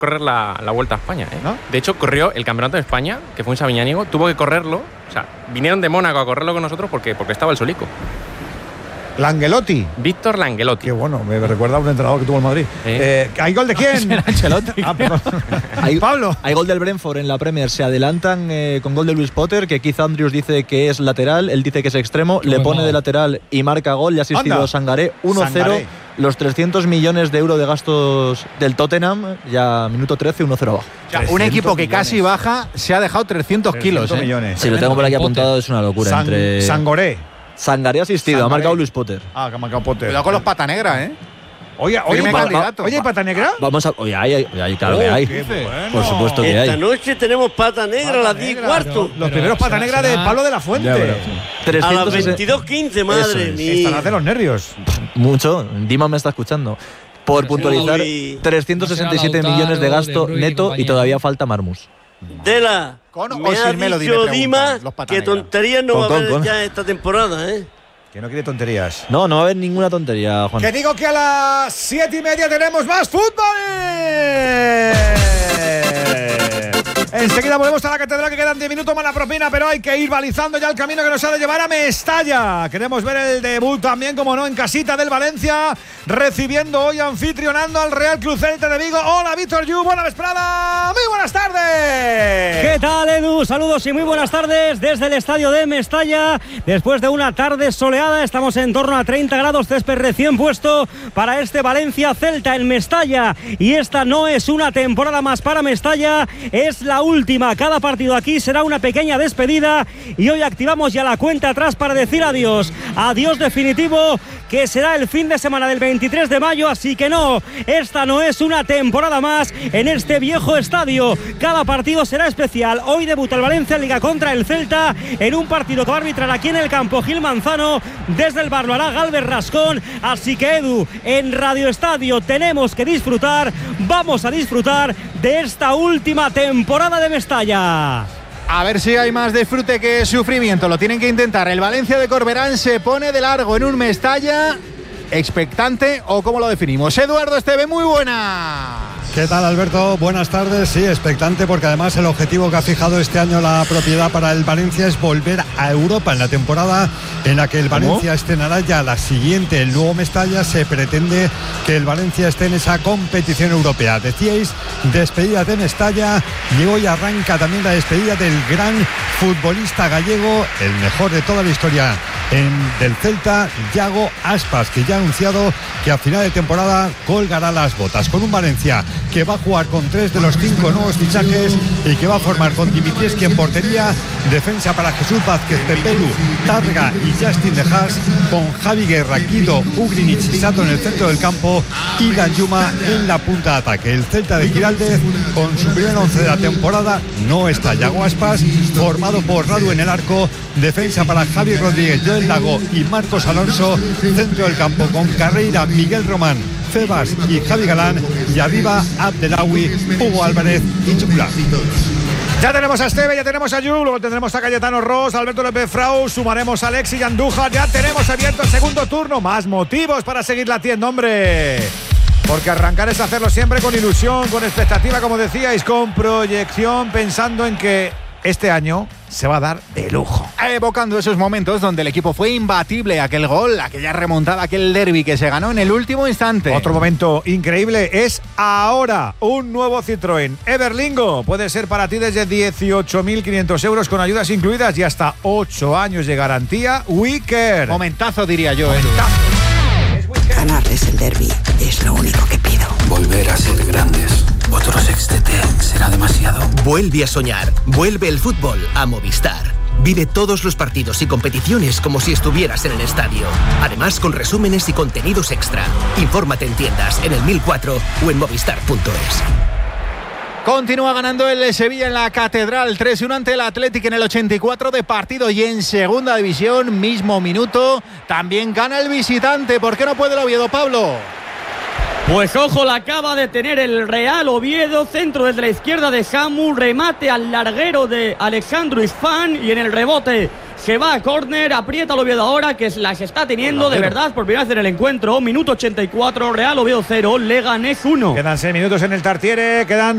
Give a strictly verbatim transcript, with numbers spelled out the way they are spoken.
correr la, la Vuelta a España, ¿eh? ¿No? De hecho, corrió el Campeonato de España, que fue en Sabiñánigo, tuvo que correrlo. O sea, vinieron de Mónaco a correrlo con nosotros porque, porque estaba el solico. Langelotti. Víctor Langelotti. Qué bueno, me recuerda a un entrenador que tuvo el Madrid. ¿Eh? Eh, ¿Hay gol de quién? Ancelotti. Ah, perdón. Hay, Pablo. Hay gol del Brentford en la Premier. Se adelantan eh, con gol de Luis Potter, que Keith Andrews dice que es lateral, él dice que es extremo, Qué le bueno. pone de lateral y marca gol. Le ha asistido Anda. Sangaré uno cero. Sangaré. Los trescientos millones de euros de gastos del Tottenham, ya minuto trece, uno cero abajo. O sea, un equipo que casi millones. baja se ha dejado trescientos kilos. trescientos ¿eh? millones. Si lo tengo por aquí Potter. apuntado, es una locura. San- entre Sangoré. Sangaré ha asistido, Sangaré. ha marcado Luis Potter. Ah, que ha marcado Potter. Cuidado con los pata negra, ¿eh? Oye, oye, Firme pa- candidato. oye, ¿hay pata negra? Vamos a. Oye, hay, hay, hay, claro que Oh, hay. qué bueno. Por supuesto que Esta hay. noche tenemos pata negra a las diez y negra, cuarto. Los Pero primeros pata será- negra de será- Pablo de la Fuente. Ya, pero- A las trescientos sesenta veintidós quince, madre Eso es. mía. Están de los nervios. Mucho. Dima me está escuchando. Por Pero puntualizar, Uy. trescientos sesenta y siete No será millones de Lautaro, gasto De Bruyne y neto y compañía. todavía falta Marmus. Dela, ¿Con o me ha sin Melody? dicho Me preguntan Dima los pata que negra. tonterías no Con, va a con, haber con. ya esta temporada, ¿eh? Que no quiere tonterías. No, no va a haber ninguna tontería, Juan. Que digo que a las siete y media tenemos más fútbol. Enseguida volvemos a la catedral, que quedan diez minutos más la propina, pero hay que ir balizando ya el camino que nos ha de llevar a Mestalla. Queremos ver el debut también, como no, en casita del Valencia, recibiendo hoy, anfitrionando al Real Club Celta de Vigo. Hola, Víctor Yu, buena vesprada, muy buenas tardes. ¿Qué tal, Edu? Saludos y muy buenas tardes desde el estadio de Mestalla. Después de una tarde soleada, estamos en torno a treinta grados, césped recién puesto para este Valencia-Celta en Mestalla. Y esta no es una temporada más para Mestalla, es la última. Cada partido aquí será una pequeña despedida y hoy activamos ya la cuenta atrás para decir adiós. Adiós definitivo, que será el fin de semana del veintitrés de mayo, así que no, esta no es una temporada más en este viejo estadio. Cada partido será especial. Hoy debuta el Valencia en Liga contra el Celta en un partido que va a arbitrar aquí en el campo Gil Manzano. Desde el bar lo hará Galvez Rascón, así que Edu, en Radio Estadio tenemos que disfrutar, vamos a disfrutar de esta última temporada de Mestalla. A ver si hay más disfrute que sufrimiento. Lo tienen que intentar. El Valencia de Corberán se pone de largo en un Mestalla expectante, o ¿cómo lo definimos? Eduardo Esteve, muy buena. ¿Qué tal, Alberto? Buenas tardes. Sí, expectante, porque además el objetivo que ha fijado este año la propiedad para el Valencia es volver a Europa en la temporada en la que el Valencia estrenará ya la siguiente, el nuevo Mestalla. Se pretende que el Valencia esté en esa competición europea. Decíais, despedida de Mestalla, y hoy arranca también la despedida del gran futbolista gallego, el mejor de toda la historia en, del Celta, Yago Aspas, que ya ha anunciado que a final de temporada colgará las botas, con un Valencia que va a jugar con tres de los cinco nuevos fichajes y que va a formar con Dimitrievski en portería, defensa para Jesús Vázquez, Pepelu, Targa y Justin De Haas, con Javi Guerra, Guido, Ugrinic y Sato en el centro del campo y Danjuma en la punta de ataque. El Celta de Giraldez, con su primer once de la temporada, no está. Yago Aspas, formado por Radu en el arco, defensa para Javi Rodríguez, Joel Lago y Marcos Alonso, centro del campo con Carreira, Miguel Román, Febas y Javi Galán, y arriba Abdelawi, Hugo Álvarez y Chupla. Ya tenemos a Esteve, ya tenemos a Yu, luego tendremos a Cayetano Ross, Alberto López Frau, sumaremos a Alexis y Andújar. Ya tenemos abierto el segundo turno. Más motivos para seguir latiendo, hombre. Porque arrancar es hacerlo siempre con ilusión, con expectativa, como decíais, con proyección, pensando en que este año se va a dar de lujo. Evocando esos momentos donde el equipo fue imbatible, aquel gol, aquella remontada, aquel derbi que se ganó en el último instante. Otro momento increíble es ahora. Un nuevo Citroën Everlingo puede ser para ti desde dieciocho mil quinientos euros con ayudas incluidas y hasta ocho años de garantía. WeCare. Momentazo, diría yo. Ganarles el derbi es lo único que pido. Volver a ser grandes. Otro sextete será demasiado. Vuelve a soñar. Vuelve el fútbol a Movistar. Vive todos los partidos y competiciones como si estuvieras en el estadio. Además, con resúmenes y contenidos extra. Infórmate en tiendas, en el mil cuatro o en movistar punto es. Continúa ganando el Sevilla en la Catedral, tres uno ante el Athletic en el ochenta y cuatro de partido, y en segunda división, mismo minuto, también gana el visitante. ¿Por qué no puede el Oviedo, Pablo? Pues ojo, la acaba de tener el Real Oviedo, centro desde la izquierda de Samu, remate al larguero de Alexandru Isfán, y en el rebote se va a córner, aprieta el Oviedo ahora, que las está teniendo de verdad por primera vez en el encuentro. Minuto ochenta y cuatro, Real Oviedo cero, Leganés uno. Quedan seis minutos en el Tartiere, quedan